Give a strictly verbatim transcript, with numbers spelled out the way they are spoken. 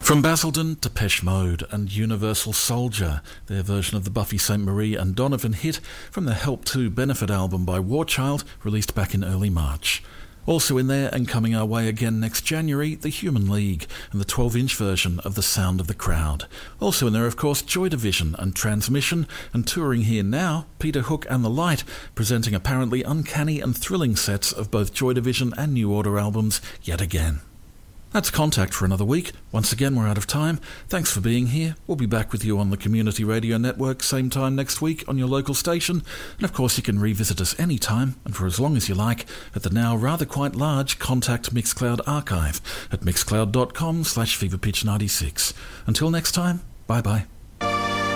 From Basildon, Depeche Mode and Universal Soldier, their version of the Buffy Sainte-Marie and Donovan hit from the Help two benefit album by Warchild, released back in early March. Also in there and coming our way again next January, The Human League and the twelve-inch version of The Sound of the Crowd. Also in there, of course, Joy Division and Transmission, and touring here now, Peter Hook and The Light, presenting apparently uncanny and thrilling sets of both Joy Division and New Order albums yet again. That's Contact for another week. Once again, we're out of time. Thanks for being here. We'll be back with you on the Community Radio Network same time next week on your local station. And of course, you can revisit us anytime and for as long as you like at the now rather quite large Contact Mixcloud archive at mixcloud.com slash feverpitch96. Until next time, bye-bye.